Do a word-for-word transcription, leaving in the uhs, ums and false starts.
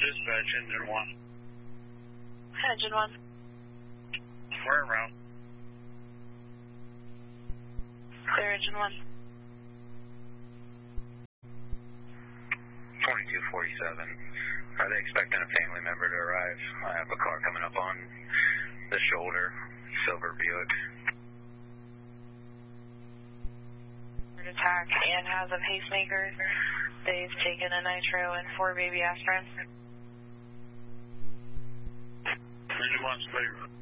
dispatch, engine one. Engine one. We're en route. Clear, engine one. twenty-two forty-seven. Are they expecting a family member to arrive? I have a car coming up on the shoulder, silver Buick. Attack and has a pacemaker. They've taken a nitro and four baby aspirin. Engine one's clear.